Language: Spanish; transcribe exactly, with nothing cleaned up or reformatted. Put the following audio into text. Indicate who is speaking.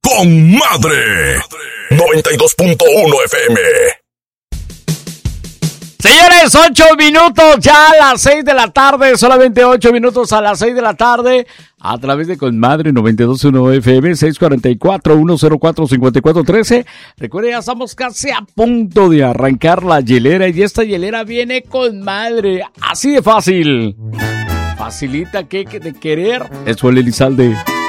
Speaker 1: con madre. noventa y dos punto uno F M.
Speaker 2: Señores, ocho minutos ya a las seis de la tarde, solamente ocho minutos a las seis de la tarde, a través de Conmadre noventa y dos punto uno F M, seis cuatro cuatro, uno cero cuatro, cinco cuatro uno tres. Recuerden, ya estamos casi a punto de arrancar la hielera y esta hielera viene con madre, así de fácil. Facilita que de querer, es Joel Elizalde.